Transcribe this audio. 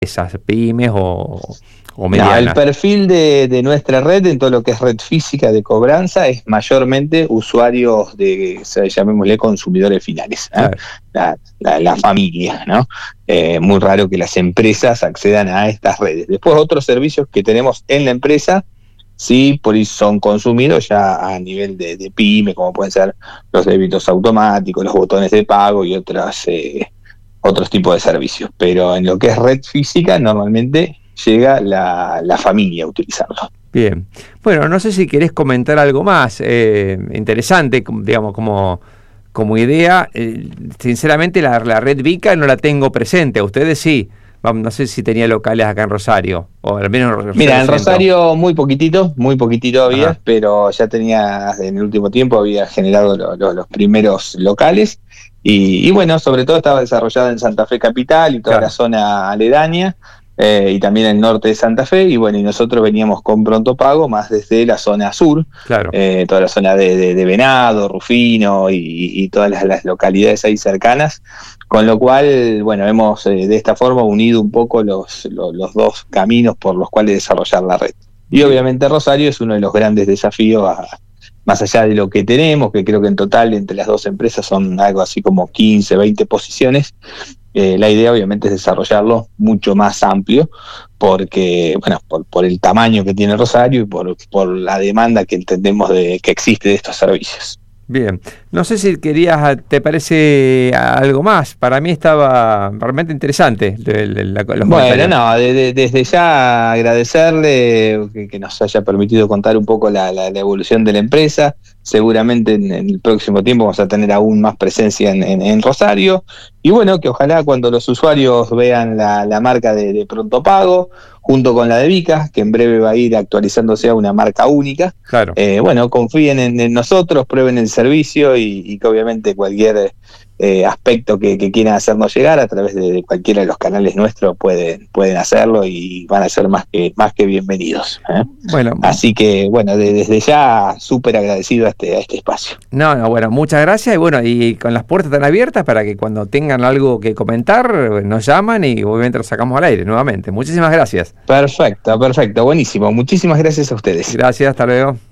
esas pymes o No, medianas. el perfil de nuestra red, en todo lo que es red física de cobranza, es mayormente usuarios llamémosle consumidores finales, ¿eh? Claro. La familia, ¿no? Muy raro que las empresas accedan a estas redes. Después otros servicios que tenemos en la empresa, sí, por ahí son consumidos ya a nivel de pyme, como pueden ser los débitos automáticos, los botones de pago y otros tipos de servicios. Pero en lo que es red física, normalmente llega la familia a utilizarlo. Bien. Bueno, no sé si querés comentar algo más interesante, digamos, como idea. Sinceramente, la red Vica no la tengo presente. Ustedes sí. No sé si tenía locales acá en Rosario, o al menos en Rosario. Mira, en Rosario muy poquitito había, Ajá. pero ya tenía, en el último tiempo había generado los primeros locales, y bueno, sobre todo estaba desarrollada en Santa Fe Capital y toda Claro. la zona aledaña, y también el norte de Santa Fe, y bueno, y nosotros veníamos con Pronto Pago más desde la zona sur, Claro. toda la zona de Venado, Rufino y todas las localidades ahí cercanas, con lo cual, bueno, hemos de esta forma unido un poco los dos caminos por los cuales desarrollar la red. Y obviamente Rosario es uno de los grandes desafíos, más allá de lo que tenemos, que creo que en total entre las dos empresas son algo así como 15, 20 posiciones. La idea obviamente es desarrollarlo mucho más amplio, porque, bueno, por el tamaño que tiene Rosario y por la demanda que entendemos que existe de estos servicios. Bien, no sé si ¿te parece algo más? Para mí estaba realmente interesante los Bueno, comentarios. no, desde ya agradecerle que nos haya permitido contar un poco la evolución de la empresa. Seguramente en el próximo tiempo vamos a tener aún más presencia en Rosario. Y bueno, que ojalá cuando los usuarios vean la marca de Pronto Pago, junto con la de Vica, que en breve va a ir actualizándose a una marca única, Claro. bueno, confíen en nosotros, prueben el servicio y que obviamente cualquier aspecto que quieran hacernos llegar a través de cualquiera de los canales nuestros pueden hacerlo y van a ser más que bienvenidos, ¿eh? Bueno, Así que bueno, desde ya súper agradecido a este espacio. no, bueno, muchas gracias y bueno, y con las puertas tan abiertas para que cuando tengan algo que comentar nos llaman y obviamente lo sacamos al aire nuevamente. Muchísimas gracias. Perfecto, buenísimo. Muchísimas gracias a ustedes. Gracias, hasta luego.